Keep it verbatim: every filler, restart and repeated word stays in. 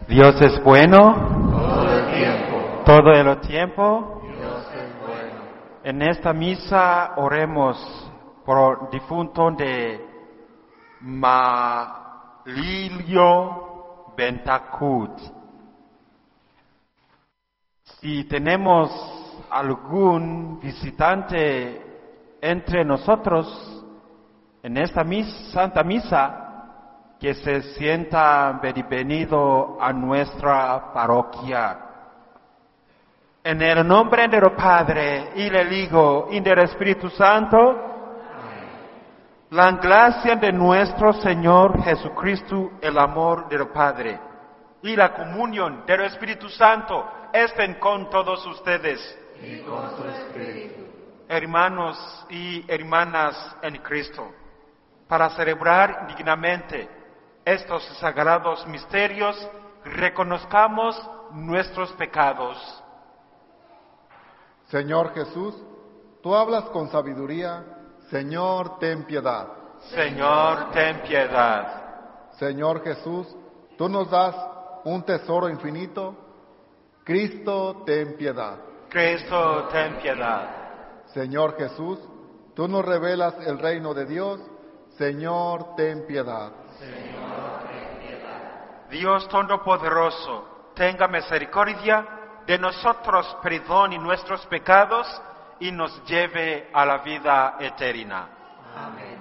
Dios es bueno. Todo el tiempo. Todo el tiempo. Dios es bueno. En esta misa oremos por el difunto de Malilio Bentacut. Si tenemos algún visitante entre nosotros en esta misa, Santa Misa, que se sienta bienvenido a nuestra parroquia. En el nombre del Padre, y del Hijo, y del Espíritu Santo, la gracia de nuestro Señor Jesucristo, el amor del Padre, y la comunión del Espíritu Santo estén con todos ustedes. Y con su espíritu. Hermanos y hermanas en Cristo, para celebrar dignamente estos sagrados misterios, reconozcamos nuestros pecados. Señor Jesús, tú hablas con sabiduría. Señor, ten piedad. Señor, ten piedad. Señor Jesús, tú nos das un tesoro infinito. Cristo, ten piedad. Cristo, ten piedad. Señor Jesús, tú nos revelas el reino de Dios. Señor, ten piedad. Señor, ten piedad. Dios Todopoderoso, tenga misericordia de nosotros, perdone nuestros pecados y nos lleve a la vida eterna. Amén.